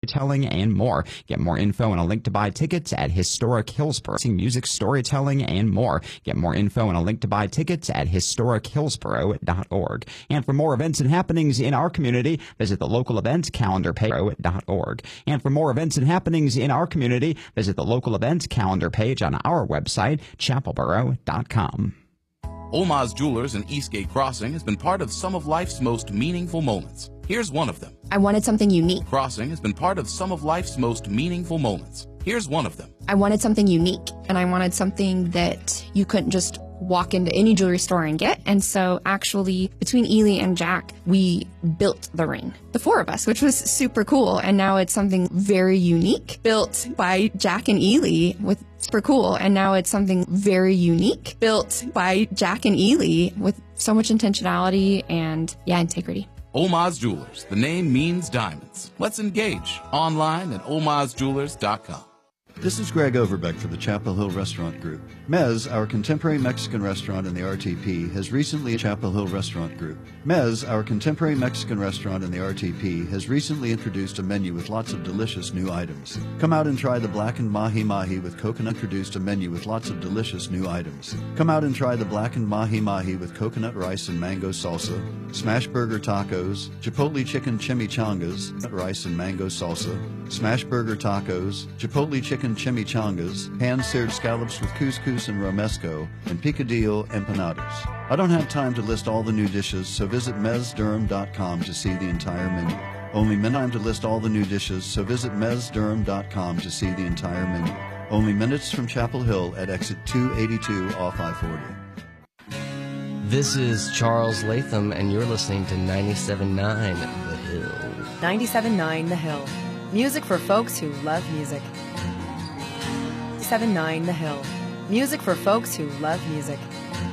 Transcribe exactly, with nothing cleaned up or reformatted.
storytelling, and more. Get more info and a link to buy tickets at Historic Hillsborough. Music, storytelling, and more. Get more info and a link to buy tickets at historic hillsborough dot org. And for more events and happenings in our community, visit the local events calendar page dot org. And for more events and happenings in our community, visit the local events calendar page on our website, chapel borough dot com. Olmaz Jewelers in Eastgate Crossing has been part of some of life's most meaningful moments. Here's one of them. I wanted something unique. Crossing has been part of some of life's most meaningful moments. Here's one of them. I wanted something unique, and I wanted something that you couldn't just walk into any jewelry store and get. And so actually, between Ely and Jack, we built the ring, the four of us, which was super cool. And now it's something very unique, built by Jack and Ely with super cool. And now it's something very unique, built by Jack and Ely with so much intentionality and, yeah, integrity. Olmaz Jewelers. The name means diamonds. Let's engage online at olmaz jewelers dot com. This is Greg Overbeck for the Chapel Hill Restaurant Group. Mez, our contemporary Mexican restaurant in the R T P, has recently Chapel Hill Restaurant Group. Mez, our contemporary Mexican restaurant in the R T P, has recently introduced a menu with lots of delicious new items. Come out and try the blackened mahi mahi with coconut. Introduced a menu with lots of delicious new items. Come out and try the blackened mahi mahi with coconut rice and mango salsa, smash burger tacos, chipotle chicken chimichangas, rice and mango salsa, smash burger tacos, chipotle chicken chimichangas, hand-seared scallops with couscous and romesco, and picadillo empanadas. I don't have time to list all the new dishes, so visit mez durham dot com to see the entire menu. Only minutes to list all the new dishes, so visit mez durham dot com to see the entire menu. Only minutes from Chapel Hill at exit two eighty-two off I forty. This is Charles Latham, and you're listening to ninety-seven point nine The Hill. ninety-seven point nine The Hill. Music for folks who love music. ninety-seven point nine The Hill. Music for folks who love music.